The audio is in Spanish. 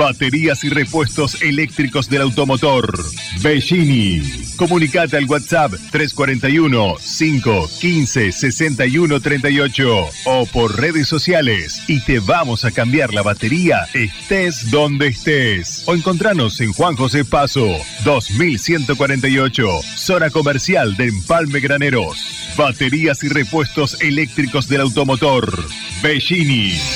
Baterías y repuestos eléctricos del automotor. Bellini. Comunicate al WhatsApp 341-515-6138 o por redes sociales y te vamos a cambiar la batería estés donde estés. O encontranos en Juan José Paso, 2148, zona comercial de Empalme Graneros. Baterías y repuestos eléctricos del automotor. Bellini.